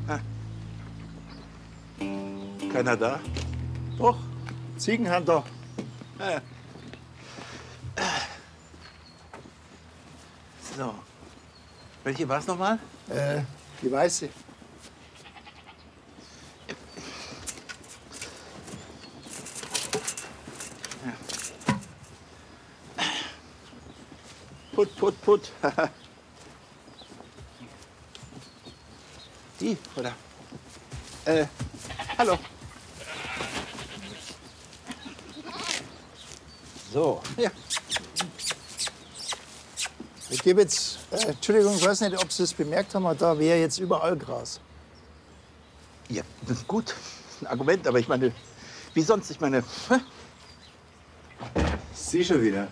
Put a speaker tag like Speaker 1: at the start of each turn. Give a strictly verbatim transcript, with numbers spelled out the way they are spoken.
Speaker 1: Keiner da?
Speaker 2: Doch, Ziegenhunter.
Speaker 1: Ja. So. Welche war es nochmal?
Speaker 2: Äh, die weiße.
Speaker 1: Put, put, put. Die, oder? Äh, hallo. So, ja.
Speaker 2: Ich gebe jetzt, äh, Entschuldigung, ich weiß nicht, ob Sie es bemerkt haben, aber da wäre jetzt überall Gras.
Speaker 1: Ja, das ist gut. Ein Argument, aber ich meine, wie sonst? Ich meine,
Speaker 3: Sie schon wieder.